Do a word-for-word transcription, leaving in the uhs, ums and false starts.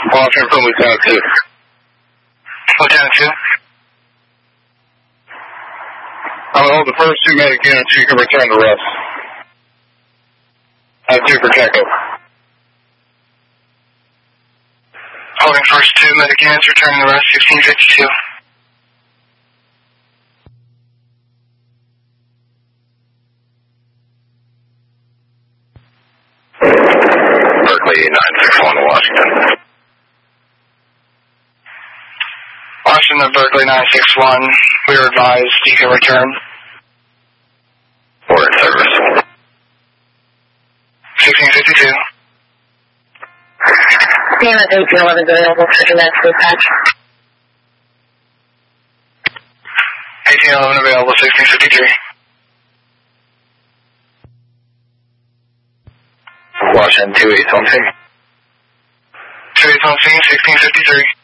Washington from Lieutenant two. Lieutenant two? I'm going to hold the first two medic units, you can return the rest. I have two for Checo. Holding first two medic units, returning the rest, sixteen fifty-two. Berkeley nine six one to Washington. Washington, Berkeley nine six one, we are advised you can return. We're in service. sixteen fifty-two. C M S eighteen eleven is available for the next dispatch. eighteen eleven available, sixteen fifty-three. Washington two eight on scene. two eight on scene, sixteen fifty-three.